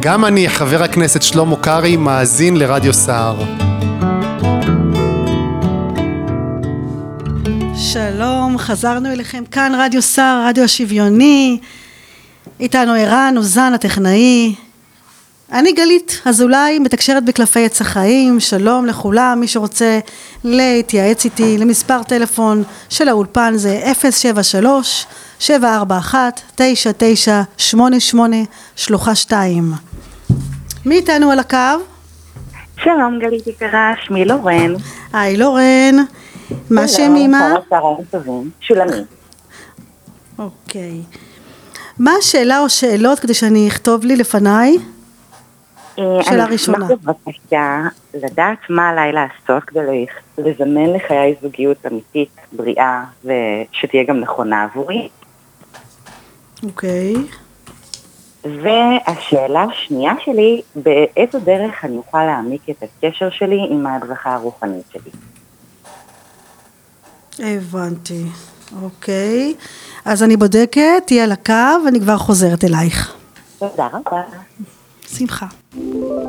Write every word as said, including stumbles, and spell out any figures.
גם אני, חבר הכנסת שלמה קרעי, מאזין לרדיו סער. שלום, חזרנו אליכם כאן רדיו סער, רדיו השוויוני. איתנו ערן, אוזן הטכנאי. אני גלית אזולאי, מתקשרת בקלפי עץ החיים. שלום לכולם, מי שרוצה להתייעץ איתי למספר טלפון של האולפן זה אפס שבע שלוש שבע ארבע אחת תשע תשע שמונה שמונה שלוחה שתיים. מי איתנו על הקו? שלום גלית יקרה, שמי לורן. היי לורן, מה שם אמא? צהריים טובים, שולמי. אוקיי. מה השאלה או שאלות כדי שאני אכתוב לי לפניי? שאלה ראשונה. אני אשמח בבקשה לדעת מה עליי לעשות כדי לזמן לחיי זוגיות אמיתית, בריאה, ושתהיה גם נכונה עבורי. אוקיי. והשאלה השנייה שלי, באיזו דרך אני אוכל להעמיק את הקשר שלי עם ההדרכה הרוחנית שלי. הבנתי. אוקיי. אז אני בודקת, תהיה על הקו, ואני כבר חוזרת אלייך. תודה רבה. שמחה.